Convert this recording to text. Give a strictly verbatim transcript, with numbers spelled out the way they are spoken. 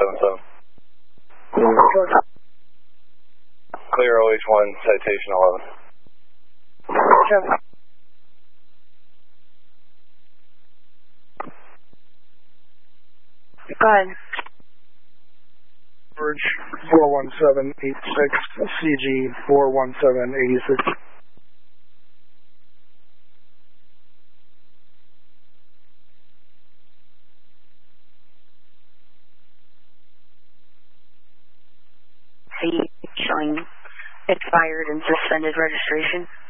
seven seven. Clear O H one, citation eleven. Seven. Go ahead. George four one seven eight six, C G four one seven eight six. C showing expired and suspended registration.